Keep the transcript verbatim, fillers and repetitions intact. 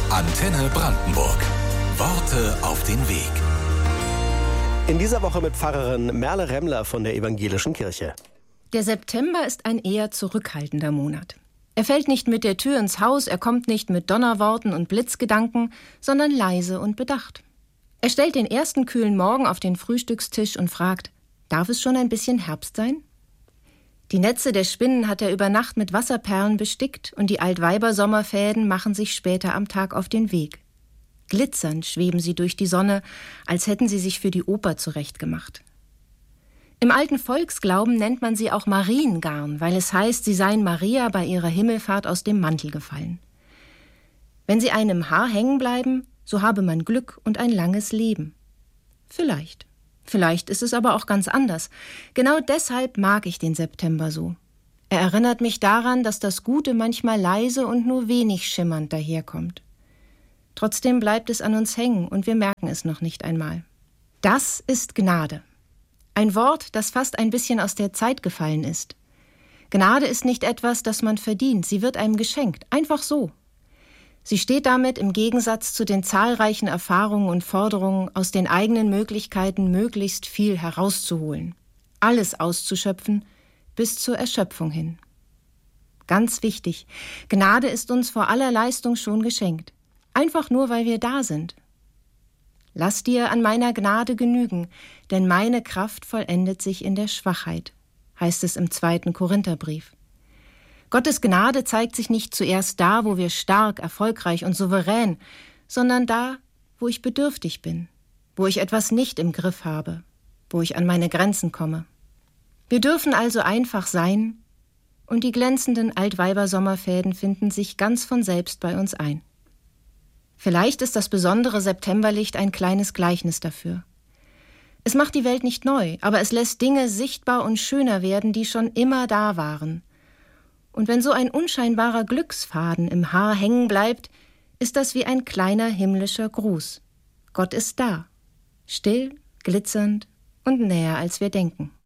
Antenne Brandenburg. Worte auf den Weg. In dieser Woche mit Pfarrerin Merle Remmler von der Evangelischen Kirche. Der September ist ein eher zurückhaltender Monat. Er fällt nicht mit der Tür ins Haus, er kommt nicht mit Donnerworten und Blitzgedanken, sondern leise und bedacht. Er stellt den ersten kühlen Morgen auf den Frühstückstisch und fragt, darf es schon ein bisschen Herbst sein? Die Netze der Spinnen hat er über Nacht mit Wasserperlen bestickt und die Altweiber-Sommerfäden machen sich später am Tag auf den Weg. Glitzernd schweben sie durch die Sonne, als hätten sie sich für die Oper zurechtgemacht. Im alten Volksglauben nennt man sie auch Mariengarn, weil es heißt, sie seien Maria bei ihrer Himmelfahrt aus dem Mantel gefallen. Wenn sie einem im Haar hängen bleiben, so habe man Glück und ein langes Leben. Vielleicht. Vielleicht ist es aber auch ganz anders. Genau deshalb mag ich den September so. Er erinnert mich daran, dass das Gute manchmal leise und nur wenig schimmernd daherkommt. Trotzdem bleibt es an uns hängen und wir merken es noch nicht einmal. Das ist Gnade. Ein Wort, das fast ein bisschen aus der Zeit gefallen ist. Gnade ist nicht etwas, das man verdient, sie wird einem geschenkt, einfach so. Sie steht damit im Gegensatz zu den zahlreichen Erfahrungen und Forderungen, aus den eigenen Möglichkeiten möglichst viel herauszuholen, alles auszuschöpfen, bis zur Erschöpfung hin. Ganz wichtig, Gnade ist uns vor aller Leistung schon geschenkt, einfach nur, weil wir da sind. Lass dir an meiner Gnade genügen, denn meine Kraft vollendet sich in der Schwachheit, heißt es im zweiten Korintherbrief. Gottes Gnade zeigt sich nicht zuerst da, wo wir stark, erfolgreich und souverän, sondern da, wo ich bedürftig bin, wo ich etwas nicht im Griff habe, wo ich an meine Grenzen komme. Wir dürfen also einfach sein und die glänzenden Altweiber-Sommerfäden finden sich ganz von selbst bei uns ein. Vielleicht ist das besondere Septemberlicht ein kleines Gleichnis dafür. Es macht die Welt nicht neu, aber es lässt Dinge sichtbar und schöner werden, die schon immer da waren. Und wenn so ein unscheinbarer Glücksfaden im Haar hängen bleibt, ist das wie ein kleiner himmlischer Gruß. Gott ist da, still, glitzernd und näher, als wir denken.